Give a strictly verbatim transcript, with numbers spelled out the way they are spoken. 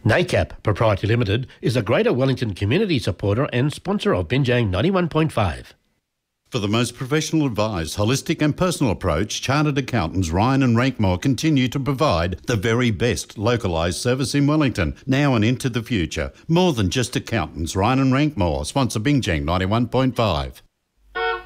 NACAP Proprietary Limited is a Greater Wellington community supporter and sponsor of Binjang ninety-one point five. For the most professional advised, holistic and personal approach, Chartered Accountants Ryan and Rankmore continue to provide the very best localised service in Wellington, now and into the future. More than just accountants, Ryan and Rankmore sponsor Binjang ninety-one point five.